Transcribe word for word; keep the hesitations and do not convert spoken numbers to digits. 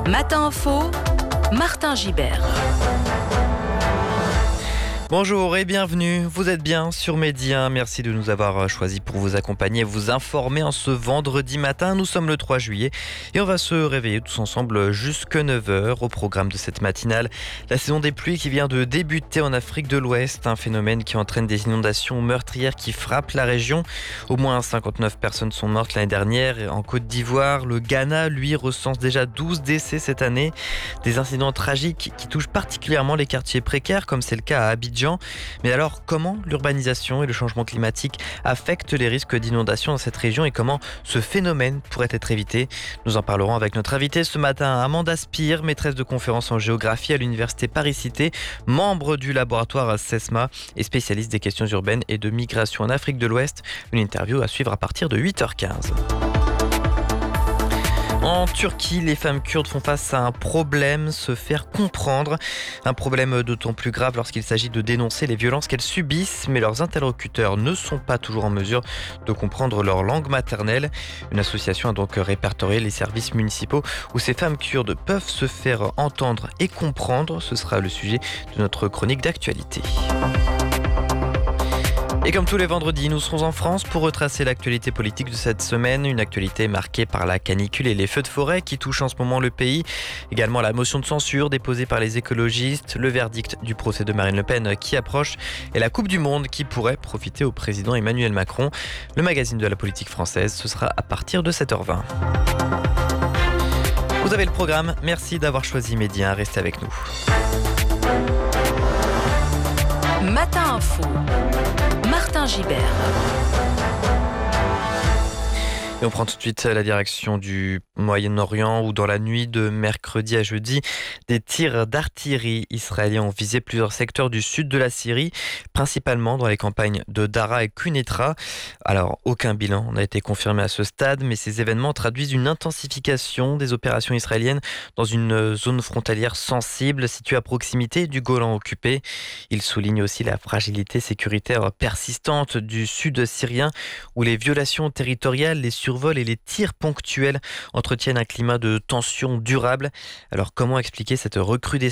Matin Info, Martin Gibert. Bonjour et bienvenue, vous êtes bien sur Midi un, merci de nous avoir choisi pour vous accompagner et vous informer en ce vendredi matin. Nous sommes le trois juillet et on va se réveiller tous ensemble jusqu'à neuf heures. Au programme de cette matinale, la saison des pluies qui vient de débuter en Afrique de l'Ouest, un phénomène qui entraîne des inondations meurtrières qui frappent la région. Au moins cinquante-neuf personnes sont mortes l'année dernière en Côte d'Ivoire. Le Ghana, lui, recense déjà douze décès cette année. Des incidents tragiques qui touchent particulièrement les quartiers précaires comme c'est le cas à Abidjan. Mais alors, comment l'urbanisation et le changement climatique affectent les risques d'inondation dans cette région et comment ce phénomène pourrait être évité? Nous en parlerons avec notre invitée ce matin, Amanda Spire, maîtresse de conférences en géographie à l'université Paris-Cité, membre du laboratoire SESMA et spécialiste des questions urbaines et de migration en Afrique de l'Ouest. Une interview à suivre à partir de huit heures quinze. En Turquie, les femmes kurdes font face à un problème, se faire comprendre. Un problème d'autant plus grave lorsqu'il s'agit de dénoncer les violences qu'elles subissent, mais leurs interlocuteurs ne sont pas toujours en mesure de comprendre leur langue maternelle. Une association a donc répertorié les services municipaux où ces femmes kurdes peuvent se faire entendre et comprendre. Ce sera le sujet de notre chronique d'actualité. Et comme tous les vendredis, nous serons en France pour retracer l'actualité politique de cette semaine. Une actualité marquée par la canicule et les feux de forêt qui touchent en ce moment le pays. Également la motion de censure déposée par les écologistes, le verdict du procès de Marine Le Pen qui approche et la Coupe du Monde qui pourrait profiter au président Emmanuel Macron. Le magazine de la politique française, ce sera à partir de sept heures vingt. Vous avez le programme, merci d'avoir choisi Midi un, restez avec nous. Matin Info, Martin Gibert. Et on prend tout de suite la direction du Moyen-Orient où dans la nuit de mercredi à jeudi, des tirs d'artillerie israéliens ont visé plusieurs secteurs du sud de la Syrie, principalement dans les campagnes de Dara et Quneitra. Alors, aucun bilan n'a été confirmé à ce stade, mais ces événements traduisent une intensification des opérations israéliennes dans une zone frontalière sensible située à proximité du Golan occupé. Il souligne aussi la fragilité sécuritaire persistante du sud syrien où les violations territoriales, les survols et les tirs ponctuels entretiennent un climat de tension durable. Alors comment expliquer cette recrudescence